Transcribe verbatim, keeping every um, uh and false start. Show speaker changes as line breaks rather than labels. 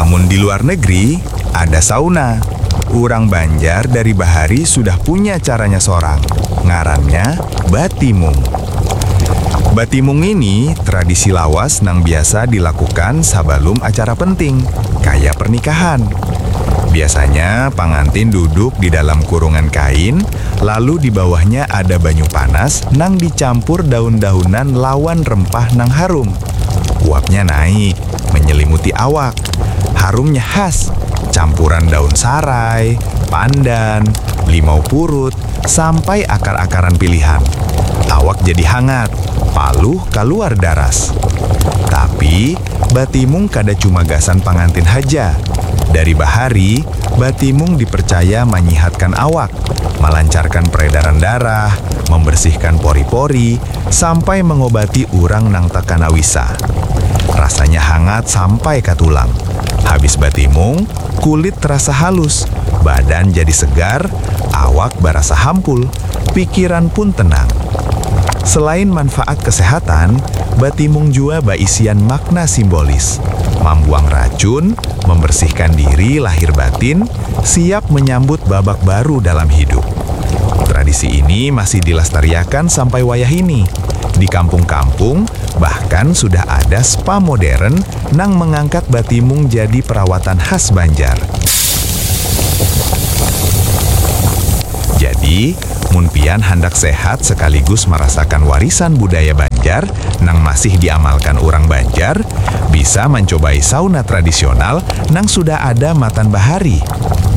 Lamun di luar negeri, ada sauna. Urang Banjar dari Bahari sudah punya caranya sorang. Ngarannya batimung. Batimung ini tradisi lawas nang biasa dilakukan sabalum acara penting, kayak pernikahan. Biasanya pengantin duduk di dalam kurungan kain, lalu di bawahnya ada banyu panas nang dicampur daun-daunan lawan rempah nang harum. Uapnya naik, menyelimuti awak. Harumnya khas, campuran daun sarai, pandan, limau purut, sampai akar-akaran pilihan. Awak jadi hangat, paluh keluar daras. Tapi, batimung kada cuma gasan pengantin haja. Dari Bahari, batimung dipercaya menyihatkan awak, melancarkan peredaran darah, membersihkan pori-pori, sampai mengobati urang nang tekana wisa. Rasanya hangat sampai ke tulang. Habis batimung, kulit terasa halus, badan jadi segar, awak berasa hampul, pikiran pun tenang. Selain manfaat kesehatan, batimung jua baisian makna simbolis. Membuang racun, membersihkan diri lahir batin, siap menyambut babak baru dalam hidup. Tradisi ini masih dilestariakan sampai wayah ini. Di kampung-kampung, bahkan sudah ada spa modern nang mengangkat batimung jadi perawatan khas Banjar. Jadi, mun pian hendak sehat sekaligus merasakan warisan budaya Banjar nang masih diamalkan orang Banjar, bisa mencobai sauna tradisional nang sudah ada Matan Bahari.